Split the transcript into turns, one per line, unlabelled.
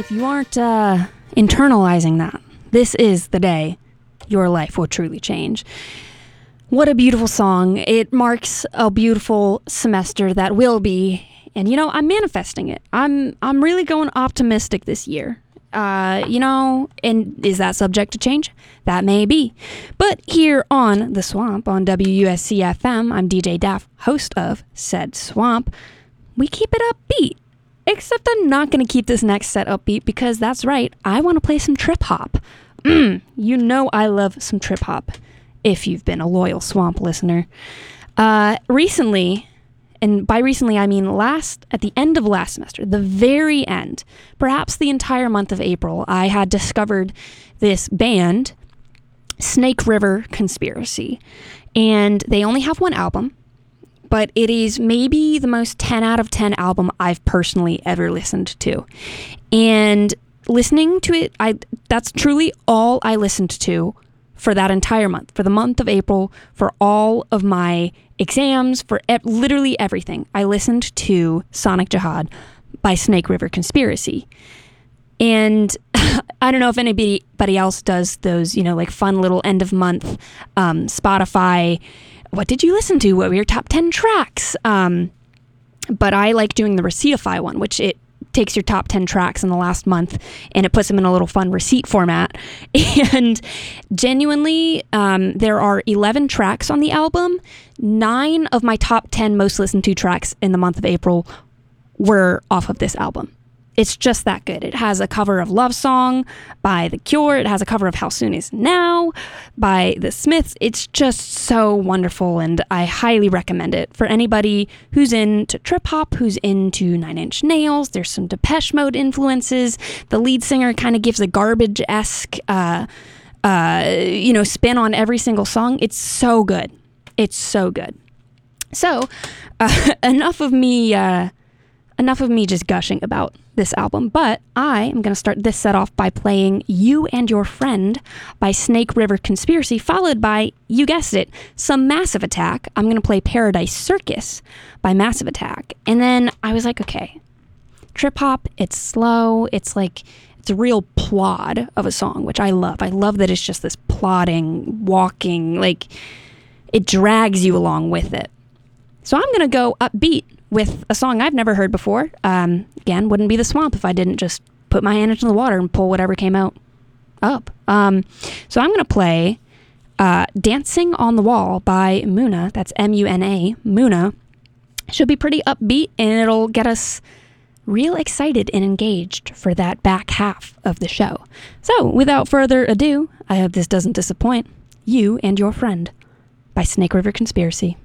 if you aren't internalizing that, this is the day your life will truly change. What a beautiful song. It marks a beautiful semester that will be, and I'm manifesting it. I'm really going optimistic this year. And is that subject to change? That may be. But here on The Swamp on WUSC FM, I'm DJ Daff, host of said Swamp. We keep it upbeat. Except I'm not going to keep this next set upbeat because that's right, I want to play some trip hop. I love some trip hop if you've been a loyal Swamp listener. Recently, and by recently I mean at the end of last semester, the very end, perhaps the entire month of April, I had discovered this band, Snake River Conspiracy. And they only have one album, but it is maybe the most 10 out of 10 album I've personally ever listened to. And listening to it, that's truly all I listened to for that entire month, for the month of April, for all of my exams, for literally everything. I listened to Sonic Jihad by Snake River Conspiracy. And I don't know if anybody else does those, like fun little end of month Spotify, what did you listen to? What were your top 10 tracks? But I like doing the Receiptify one, which it takes your top 10 tracks in the last month and it puts them in a little fun receipt format. And genuinely, there are 11 tracks on the album. 9 of my top 10 most listened to tracks in the month of April were off of this album. It's just that good. It has a cover of Love Song by The Cure. It has a cover of How Soon Is Now by The Smiths. It's just so wonderful, and I highly recommend it for anybody who's into trip hop, who's into Nine Inch Nails. There's some Depeche Mode influences. The lead singer kind of gives a Garbage-esque, spin on every single song. It's so good. It's so good. So, enough of me just gushing about this album, but I am going to start this set off by playing You and Your Friend by Snake River Conspiracy, followed by, you guessed it, some Massive Attack. I'm going to play Paradise Circus by Massive Attack. And then I was like, okay, trip hop, it's slow, it's a real plod of a song, which I love. I love that it's just this plodding, walking, it drags you along with it. So I'm going to go upbeat with a song I've never heard before. Again, wouldn't be The Swamp if I didn't just put my hand into the water and pull whatever came out up. So I'm going to play Dancing on the Wall by Muna. That's M-U-N-A, Muna. Should be pretty upbeat, and it'll get us real excited and engaged for that back half of the show. So without further ado, I hope this doesn't disappoint, You and Your Friend by Snake River Conspiracy.